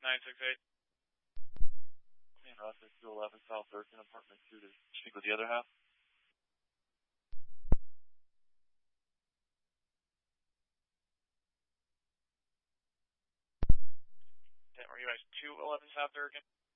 968. Man, Roger 211 South Thurston, apartment 2 to speak with the other half. Were you guys 211 South Durgan?